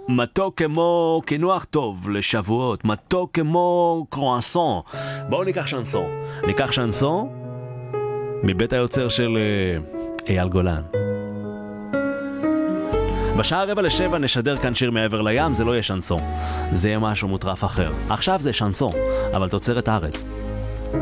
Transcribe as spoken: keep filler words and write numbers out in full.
מתוק כמו קינוח טוב לשבועות, מתוק כמו קרואסון. בואו ניקח שנסון. ניקח שנסון מבית היוצר של אה, אייל גולן. בשעה רבע לשבע נשדר כאן שיר מעבר לים, זה לא יהיה שנסון, זה יהיה משהו מוטרף אחר. עכשיו זה שנסון, אבל תוצרת הארץ.